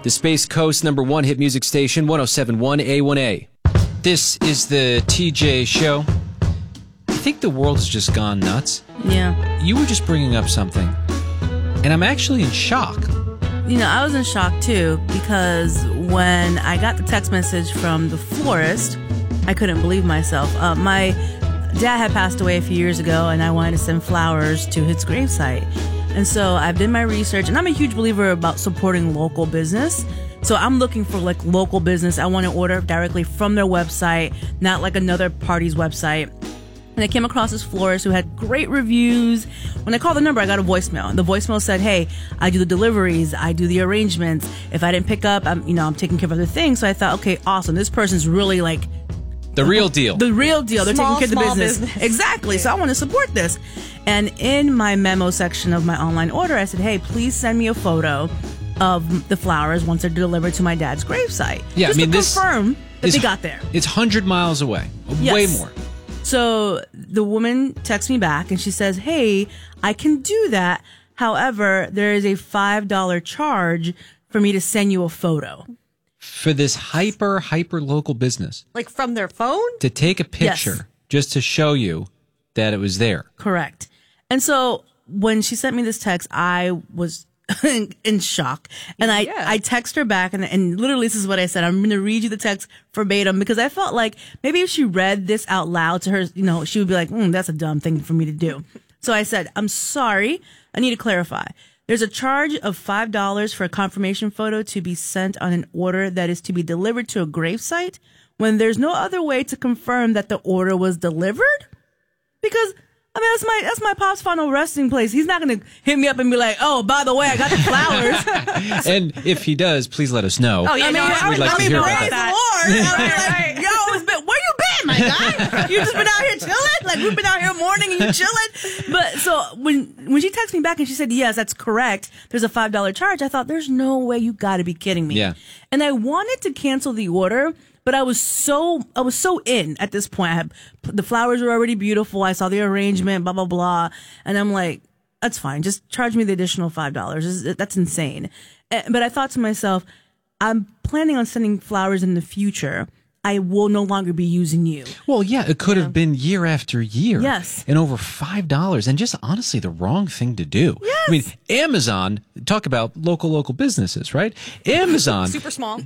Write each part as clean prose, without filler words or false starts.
the Space Coast #1 hit music station, 107.1 A1A. This is the TJ Show. I think the world has just gone nuts. Yeah. You were just bringing up something, and I'm actually in shock. You know, I was in shock too, because when I got the text message from the florist, I couldn't believe myself. My dad had passed away a few years ago, and I wanted to send flowers to his gravesite. And so I've done my research, and I'm a huge believer about supporting local business. So I'm looking for like local business. I want to order directly from their website, not like another party's website. And I came across this florist who had great reviews. When I called the number, I got a voicemail. The voicemail said, hey, I do the deliveries. I do the arrangements. If I didn't pick up, I'm taking care of other things. So I thought, okay, awesome. This person's really like the real deal. The real deal. They're taking care of the business. Exactly. Yeah. So I want to support this. And in my memo section of my online order, I said, hey, please send me a photo of the flowers once they're delivered to my dad's gravesite. Yeah, just I mean, to this confirm that is- they got there. It's 100 miles away. Yes. Way more. So the woman texts me back and she says, hey, I can do that. However, there is a $5 charge for me to send you a photo. For this hyper local business Like from their phone? to take a picture Yes. just to show you that it was there. Correct. And so when she sent me this text, I was in shock. And I text her back and literally this is what I said. I'm going to read you the text verbatim because I felt like maybe if she read this out loud to her, she would be like, that's a dumb thing for me to do. So I said, I'm sorry. I need to clarify. There's a charge of $5 for a confirmation photo to be sent on an order that is to be delivered to a gravesite when there's no other way to confirm that the order was delivered. Because that's my pop's final resting place. He's not going to hit me up and be like, oh, by the way, I got the flowers. And if he does, please let us know. Oh, yeah, We'd like to hear about praise that. the Lord. I'll be like, yo, where you been, my guy? You just been out here chilling? Like, we've been out here morning and you chilling? But so when she texted me back and she said, yes, that's correct, there's a $5 charge, I thought, there's no way, you got to be kidding me. Yeah. And I wanted to cancel the order, but I was so in at this point. The flowers were already beautiful. I saw the arrangement, blah, blah, blah. And I'm like, that's fine. Just charge me the additional $5. That's insane. But I thought to myself, I'm planning on sending flowers in the future. I will no longer be using you. Well, yeah, it could have been year after year. Yes. And over $5. And just honestly, the wrong thing to do. Yes. I mean, Amazon, talk about local businesses, right? Amazon. Super small.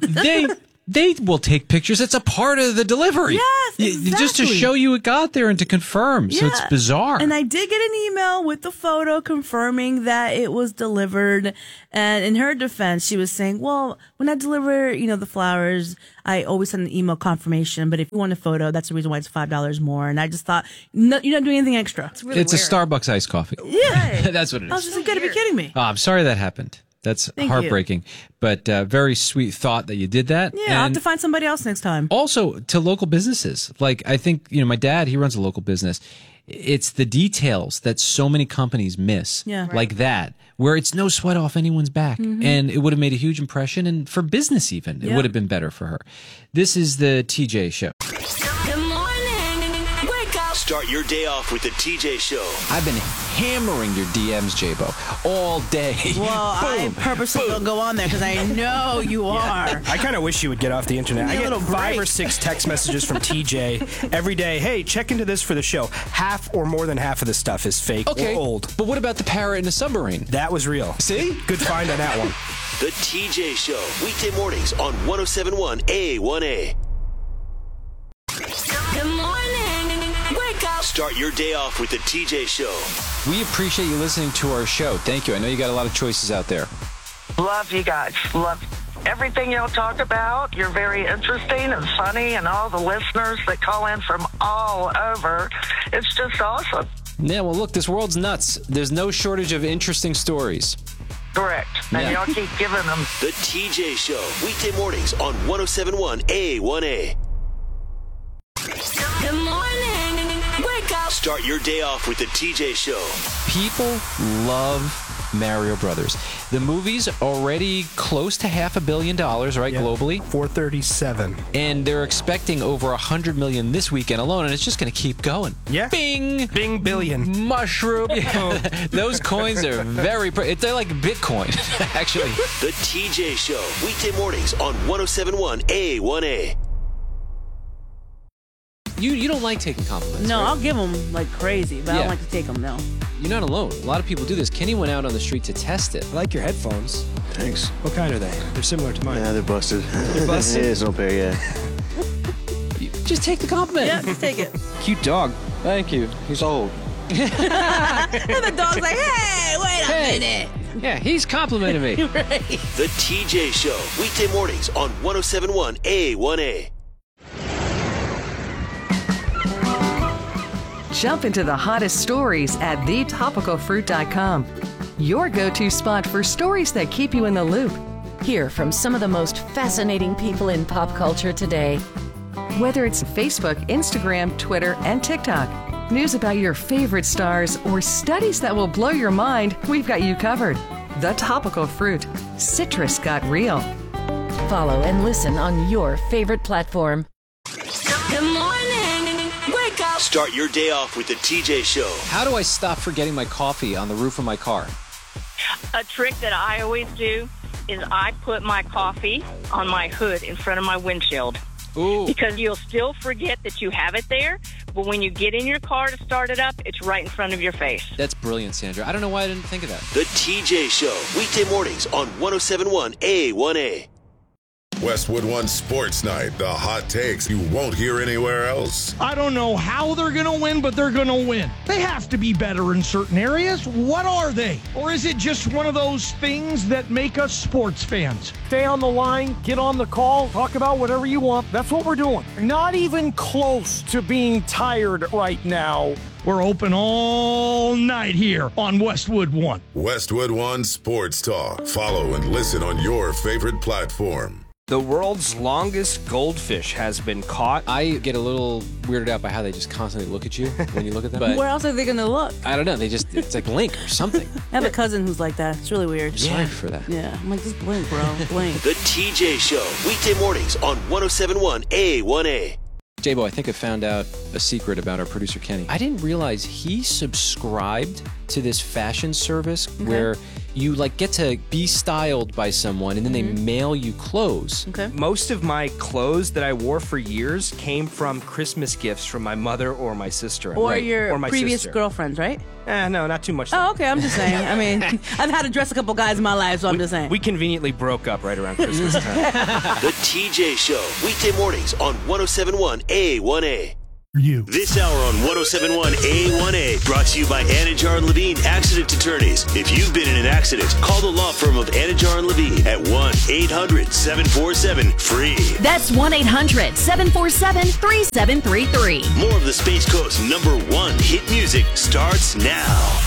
They will take pictures. It's a part of the delivery. Yes, Just to exactly. show you it got there and to confirm. So it's bizarre. And I did get an email with the photo confirming that it was delivered. And in her defense, she was saying, well, when I deliver, the flowers, I always send an email confirmation. But if you want a photo, that's the reason why it's $5 more. And I just thought, no, you're not doing anything extra. It's really It's weird. a Starbucks iced coffee. Yeah. That's what it I was is. just like, you gotta be kidding me. Oh, I'm sorry that happened. That's Thank heartbreaking. But very sweet thought that you did that. Yeah, I'll have to find somebody else next time. Also to local businesses. Like I think, my dad, he runs a local business. It's the details that so many companies miss. Yeah. Right. Like that, where it's no sweat off anyone's back. And it would have made a huge impression. And for business even, it would have been better for her. This is the TJ Show. Good morning. Wake up. Start your day off with the TJ Show. I've been hammering your DMs, J-Bo, all day. Well, I purposely don't go on there because I know you are. I kind of wish you would get off the internet. I Give me a get little 5 or break. 6 text messages from TJ every day. Hey, check into this for the show. Half or more than half of the stuff is fake or old. But what about the parrot in a submarine? That was real. See? Good find on that one. The TJ Show. Weekday mornings on 107.1 A1A. Good morning. Wake up. Start your day off with the TJ Show. We appreciate you listening to our show. Thank you. I know you got a lot of choices out there. Love you guys. Love everything y'all talk about. You're very interesting and funny, and all the listeners that call in from all over. It's just awesome. Yeah, well, look, this world's nuts. There's no shortage of interesting stories. Correct. And Yeah. y'all keep giving them. The TJ Show. Weekday mornings on 107.1 A1A. Good morning. Wake up. Start your day off with the TJ Show. People love Mario Brothers. The movie's already close to $500 million, right, globally? 437. And they're expecting over 100 million this weekend alone, and it's just going to keep going. Yeah. Bing! Bing billion. Mushroom. Those coins are very... They're like Bitcoin, actually. The TJ Show. Weekday mornings on 107.1 A1A. You don't like taking compliments, No, right? I'll give them like crazy, but I Yeah. don't like to take them, no. You're not alone. A lot of people do this. Kenny went out on the street to test it. I like your headphones. Thanks. What kind are they? They're similar to mine. Yeah, they're busted. They're busted? There's no pair yet. Just take the compliment. Yeah, just take it. Cute dog. Thank you. He's old. And the dog's like, hey, wait a minute. Yeah, he's complimenting me. Right. The TJ Show. Weekday mornings on 107.1 A1A. Jump into the hottest stories at thetopicalfruit.com. Your go-to spot for stories that keep you in the loop. Hear from some of the most fascinating people in pop culture today. Whether it's Facebook, Instagram, Twitter, and TikTok, news about your favorite stars, or studies that will blow your mind, we've got you covered. The Topical Fruit. Citrus got real. Follow and listen on your favorite platform. Good morning. Wake up. Start your day off with the TJ Show. How do I stop forgetting my coffee on the roof of my car? A trick that I always do is I put my coffee on my hood in front of my windshield. Ooh. Because you'll still forget that you have it there, but when you get in your car to start it up, it's right in front of your face. That's brilliant, Sandra. I don't know why I didn't think of that. The TJ Show. Weekday mornings on 107.1 A1A. Westwood One Sports Night, the hot takes you won't hear anywhere else. I don't know how they're going to win, but they're going to win. They have to be better in certain areas. What are they? Or is it just one of those things that make us sports fans? Stay on the line, get on the call, talk about whatever you want. That's what we're doing. Not even close to being tired right now. We're open all night here on Westwood One. Westwood One Sports Talk. Follow and listen on your favorite platform. The world's longest goldfish has been caught. I get a little weirded out by how they just constantly look at you when you look at them. But Where else are they going to look? I don't know. It's like blink or something. I have a cousin who's like that. It's really weird. Sorry for that. Yeah, I'm like, just blink, bro. Blink. The TJ Show. Weekday mornings on 107.1 A1A. J-Bo, I think I found out a secret about our producer, Kenny. I didn't realize he subscribed to this fashion service where you like get to be styled by someone and then they mail you clothes. Okay. Most of my clothes that I wore for years came from Christmas gifts from my mother or my sister. Or your my previous sister. girlfriends, right? No, not too much. Oh, okay. I'm just saying. I mean, I've had to dress a couple guys in my life, so I'm just saying. We conveniently broke up right around Christmas time. The TJ Show. Weekday mornings on 107.1 A1A. You. This hour on 107.1 A1A brought to you by Anajar and Levine Accident Attorneys. If you've been in an accident, call the law firm of Anajar and Levine at 1-800-747-FREE. That's 1-800-747-3733. More of the Space Coast's #1 hit music starts now.